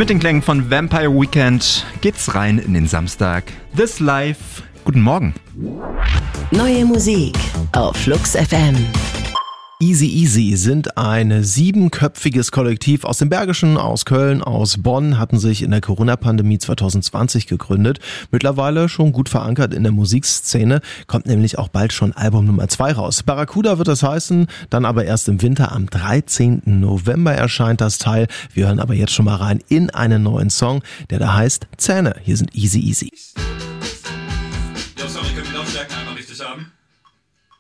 Mit den Klängen von Vampire Weekend geht's rein in den Samstag. This Life. Guten Morgen. Neue Musik auf Flux FM. Easy Easy sind ein 7-köpfiges Kollektiv aus dem Bergischen, aus Köln, aus Bonn, hatten sich in der Corona-Pandemie 2020 gegründet. Mittlerweile schon gut verankert in der Musikszene, kommt nämlich auch bald schon Album Nummer 2 raus. Barracuda wird das heißen, dann aber erst im Winter, am 13. November erscheint das Teil. Wir hören aber jetzt schon mal rein in einen neuen Song, der da heißt Zähne. Hier sind Easy Easy.